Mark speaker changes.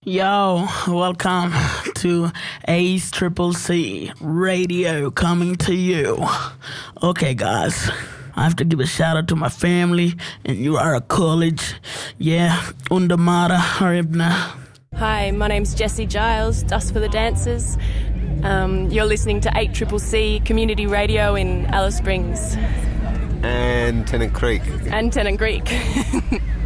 Speaker 1: Yo, welcome to Ace Triple C Radio coming to you. Okay, guys, I have to give a shout out to my family in Ura College. Yeah, Undamara Haribna.
Speaker 2: Hi, my name's Jessie Giles, Dust for the Dancers. You're listening to 8CCC Community Radio in Alice Springs.
Speaker 3: And Tennant Creek.
Speaker 2: And Tennant Creek.